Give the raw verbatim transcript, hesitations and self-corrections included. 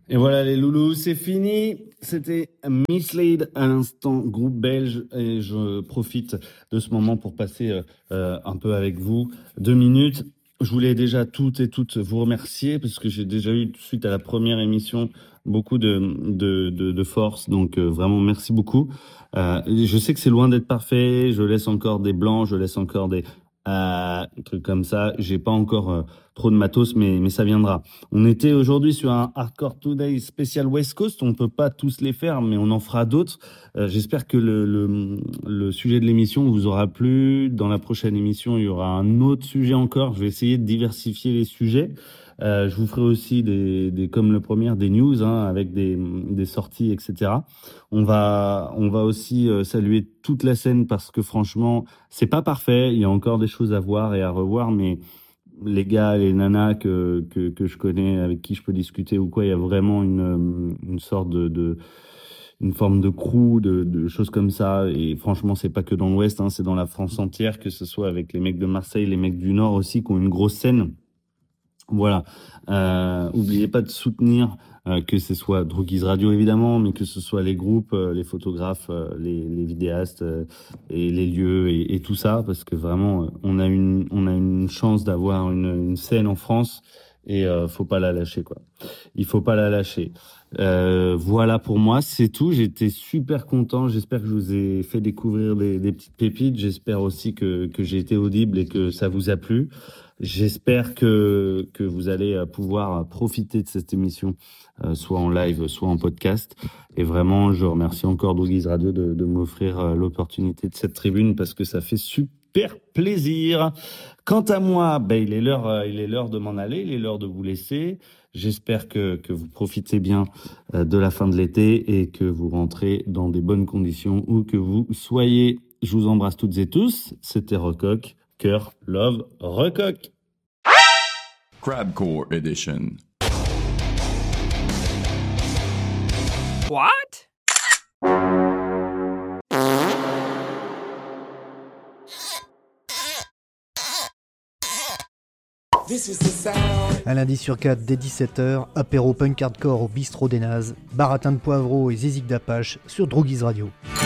Et voilà les loulous, c'est fini. C'était Mislead à l'instant, groupe belge, et je profite de ce moment pour passer euh, euh, un peu avec vous deux minutes. Je voulais déjà toutes et toutes vous remercier parce que j'ai déjà eu suite à la première émission beaucoup de de de, de force, donc euh, vraiment merci beaucoup. Euh, je sais que c'est loin d'être parfait, je laisse encore des blancs, je laisse encore des euh, trucs comme ça. J'ai pas encore euh, trop de matos, mais mais ça viendra. On était aujourd'hui sur un Hardcore Today spécial West Coast. On peut pas tous les faire, mais on en fera d'autres. Euh, j'espère que le, le, le sujet de l'émission vous aura plu. Dans la prochaine émission, il y aura un autre sujet encore. Je vais essayer de diversifier les sujets. Euh, je vous ferai aussi des, des comme le premier, des news hein, avec des, des sorties, et cetera. On va, on va aussi euh, saluer toute la scène parce que franchement, c'est pas parfait. Il y a encore des choses à voir et à revoir, mais les gars, les nanas que, que, que je connais, avec qui je peux discuter ou quoi, il y a vraiment une, une sorte de, de une forme de crew, de, de choses comme ça. Et franchement, c'est pas que dans l'Ouest, hein, c'est dans la France entière, que ce soit avec les mecs de Marseille, les mecs du Nord aussi, qui ont une grosse scène. Voilà. Euh, oubliez pas de soutenir euh, que ce soit Droogies Radio évidemment, mais que ce soit les groupes, euh, les photographes, euh, les, les vidéastes euh, et les lieux et, et tout ça, parce que vraiment euh, on a une on a une chance d'avoir une, une scène en France et euh, faut pas la lâcher quoi. Il faut pas la lâcher. Euh, voilà pour moi, c'est tout. J'étais super content. J'espère que je vous ai fait découvrir des, des petites pépites. J'espère aussi que que j'ai été audible et que ça vous a plu. J'espère que que vous allez pouvoir profiter de cette émission, euh, soit en live, soit en podcast. Et vraiment, je remercie encore Droogies Radio de, de m'offrir euh, l'opportunité de cette tribune parce que ça fait super plaisir. Quant à moi, ben il est l'heure, euh, il est l'heure de m'en aller, il est l'heure de vous laisser. J'espère que que vous profitez bien euh, de la fin de l'été et que vous rentrez dans des bonnes conditions où que vous soyez. Je vous embrasse toutes et tous. C'était Rococ. Cœur, love, Rococ. Crabcore Edition. What? Un lundi sur quatre dès dix-sept heures, apéro punk hardcore au bistrot des Nazes, baratin de poivreau et zézik d'Apache sur Droogies Radio.